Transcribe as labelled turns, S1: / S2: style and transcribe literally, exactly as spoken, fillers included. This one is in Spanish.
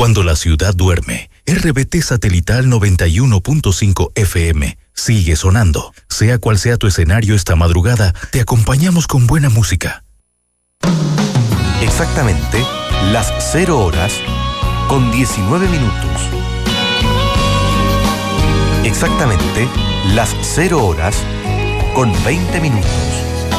S1: Cuando la ciudad duerme, R B T Satelital noventa y uno punto cinco F M sigue sonando. Sea cual sea tu escenario esta madrugada, te acompañamos con buena música.
S2: Exactamente las cero horas con diecinueve minutos. Exactamente las cero horas con veinte minutos.